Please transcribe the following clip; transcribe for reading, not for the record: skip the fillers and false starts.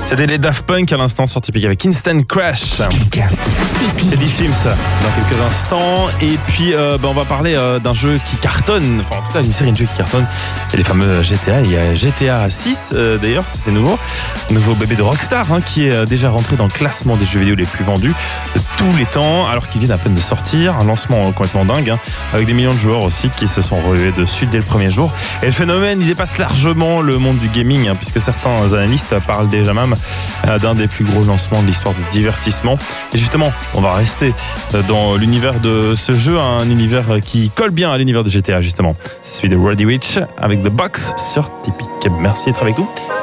C'était les Daft Punk à l'instant sur Typique avec Instant Crash. C'est des films ça, dans quelques instants. Et puis on va parler d'un jeu qui cartonne, enfin en tout cas une série de jeux qui cartonne. C'est les fameux GTA. Il y a GTA 6 d'ailleurs, c'est nouveau bébé de Rockstar qui est déjà rentré dans le classement des jeux vidéo les plus vendus de tous les temps, alors qu'il vient à peine de sortir. Un lancement complètement dingue, avec des millions de joueurs aussi qui se sont rués dessus dès le premier jour. Et le phénomène, il dépasse largement le monde du gaming, puisque certains analystes parlent déjà même d'un des plus gros lancements de l'histoire du divertissement. Et justement, on va rester dans l'univers de ce jeu, un univers qui colle bien à l'univers de GTA justement. C'est celui de Roddy Ricch avec The Box sur Typique. Merci d'être avec nous.